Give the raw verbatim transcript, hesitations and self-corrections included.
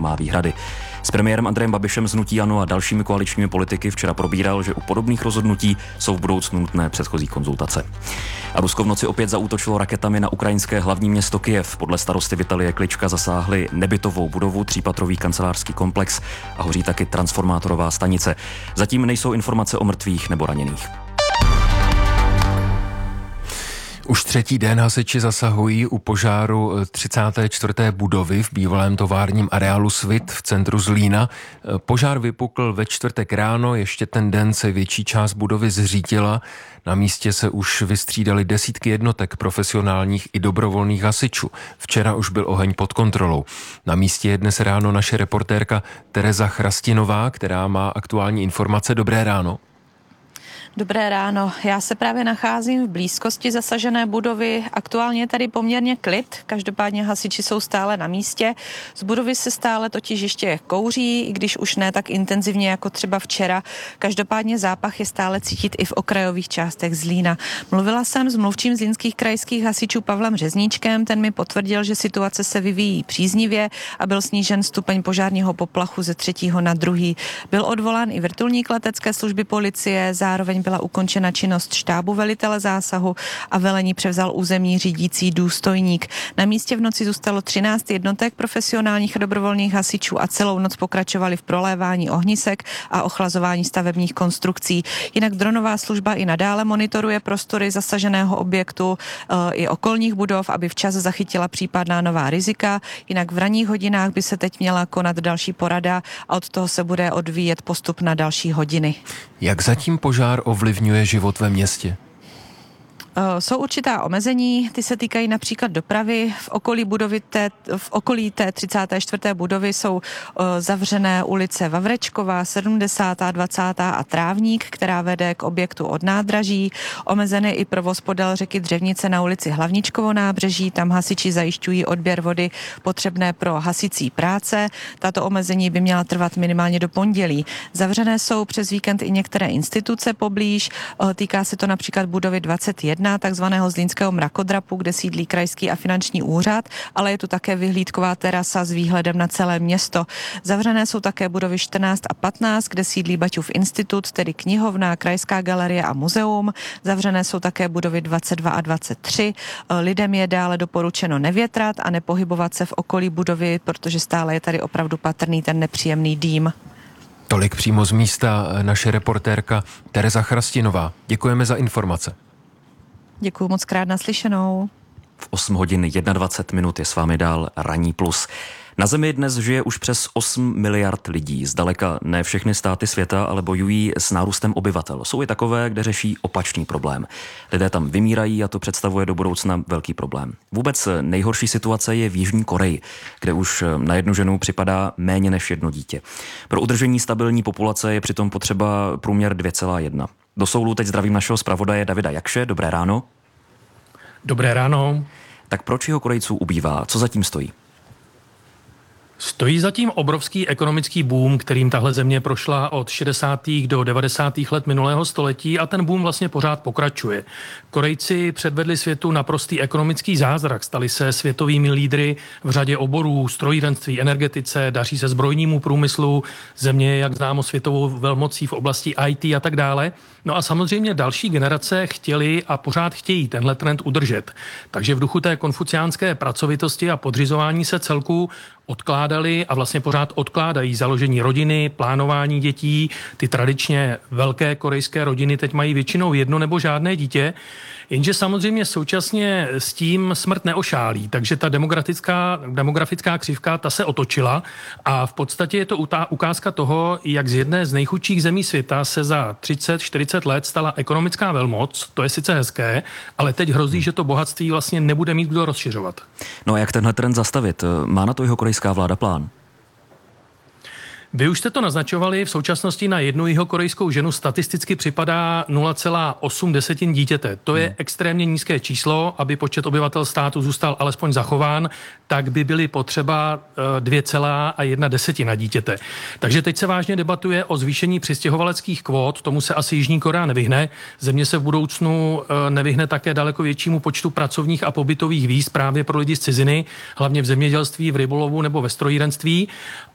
má výhrady. S premiérem Andrejem Babišem z hnutí ANO a dalšími koaličními politiky včera probíral, že u podobných rozhodnutí jsou v budoucnu nutné předchozí konzultace. A Rusko v noci opět zaútočilo raketami na ukrajinské hlavní město Kyjev. Podle starosty Vitalie Klička zasáhli nebytovou budovu, třípatrový kancelářský komplex a hoří taky transformátorová stanice. Zatím nejsou informace o mrtvých nebo raněných. Už třetí den hasiči zasahují u požáru třicáté čtvrté budovy v bývalém továrním areálu Svit v centru Zlína. Požár vypukl ve čtvrtek ráno, ještě ten den se větší část budovy zřítila. Na místě se už vystřídali desítky jednotek profesionálních i dobrovolných hasičů. Včera už byl oheň pod kontrolou. Na místě je dnes ráno naše reportérka Tereza Chrastinová, která má aktuální informace. Dobré ráno. Dobré ráno. Já se právě nacházím v blízkosti zasažené budovy. Aktuálně je tady poměrně klid, každopádně hasiči jsou stále na místě. Z budovy se stále totiž ještě kouří, i když už ne tak intenzivně jako třeba včera. Každopádně zápach je stále cítit i v okrajových částech Zlína. Mluvila jsem s mluvčím zlínských krajských hasičů Pavlem Řezníčkem, ten mi potvrdil, že situace se vyvíjí příznivě a byl snížen stupeň požárního poplachu ze třetího na druhý. Byl odvolán i vrtulník letecké služby policie, zároveň byla ukončena činnost štábu velitele zásahu a velení převzal územní řídící důstojník. Na místě v noci zůstalo třináct jednotek profesionálních a dobrovolných hasičů a celou noc pokračovali v prolévání ohnisek a ochlazování stavebních konstrukcí. Jinak dronová služba i nadále monitoruje prostory zasaženého objektu e, i okolních budov, aby včas zachytila případná nová rizika. Jinak v ranních hodinách by se teď měla konat další porada a od toho se bude odvíjet postup na další hodiny. Jak zatím požár ovlivňuje život ve městě? Jsou určitá omezení, ty se týkají například dopravy. V okolí budovy té, v okolí té třicáté čtvrté budovy jsou uh, zavřené ulice Vavrečková, sedmdesátá, dvacátá a Trávník, která vede k objektu od nádraží. Omezený i provoz podél řeky Dřevnice na ulici Hlavničkovo nábřeží, tam hasiči zajišťují odběr vody potřebné pro hasicí práce. Tato omezení by měla trvat minimálně do pondělí. Zavřené jsou přes víkend i některé instituce poblíž, uh, týká se to například budovy dvacet jedna, takzvaného zlínského mrakodrapu, kde sídlí krajský a finanční úřad, ale je tu také vyhlídková terasa s výhledem na celé město. Zavřené jsou také budovy čtrnáct a patnáct, kde sídlí Baťův institut, tedy knihovna, krajská galerie a muzeum. Zavřené jsou také budovy dvacet dva a dvacet tři. Lidem je dále doporučeno nevětrat a nepohybovat se v okolí budovy, protože stále je tady opravdu patrný ten nepříjemný dým. Tolik přímo z místa naše reportérka Tereza Chrastinová. Děkujeme za informace. Děkuji moc krát, naslyšenou. V osm hodin dvacet jedna minut je s vámi dál Ranní plus. Na Zemi dnes žije už přes osm miliard lidí. Zdaleka ne všechny státy světa ale bojují s nárůstem obyvatel. Jsou i takové, kde řeší opačný problém. Lidé tam vymírají a to představuje do budoucna velký problém. Vůbec nejhorší situace je v Jižní Koreji, kde už na jednu ženu připadá méně než jedno dítě. Pro udržení stabilní populace je přitom potřeba průměr dvě celá jedna. Do Soulu teď zdravím našeho zpravodaje Davida Jakše. Dobré ráno. Dobré ráno. Tak proč jeho Korejců ubývá? Co zatím stojí? Stojí zatím obrovský ekonomický boom, kterým tahle země prošla od šedesátých do devadesátých let minulého století a ten boom vlastně pořád pokračuje. Korejci předvedli světu naprostý ekonomický zázrak, stali se světovými lídry v řadě oborů, strojírenství, energetice, daří se zbrojnímu průmyslu, země je, jak známo, světovou velmocí v oblasti í té a tak dále. No a samozřejmě další generace chtěli a pořád chtějí tenhle trend udržet. Takže v duchu té konfuciánské pracovitosti a podřizování se celku odkládali a vlastně pořád odkládají založení rodiny, plánování dětí. Ty tradičně velké korejské rodiny teď mají většinou jedno nebo žádné dítě, jenže samozřejmě současně s tím smrt neošálí, takže ta demografická, demografická křivka, ta se otočila a v podstatě je to ukázka toho, jak z jedné z nejchudších zemí světa se za třicet čtyřicet let stala ekonomická velmoc, to je sice hezké, ale teď hrozí, že to bohatství vlastně nebude mít kdo rozšiřovat. No a jak tenhle trend zastavit? Má na to jeho korejská vláda plán? Vy už jste to naznačovali, v současnosti na jednu jihokorejskou ženu statisticky připadá nula celá osm desetin dítěte. To je extrémně nízké číslo, aby počet obyvatel státu zůstal alespoň zachován, tak by byly potřeba dvě celá jedna desetina dítěte. Takže teď se vážně debatuje o zvýšení přistěhovaleckých kvót, tomu se asi Jižní Korea nevyhne. Země se v budoucnu nevyhne také daleko většímu počtu pracovních a pobytových víz právě pro lidi z ciziny, hlavně v zemědělství, v rybolovu nebo ve strojírenství.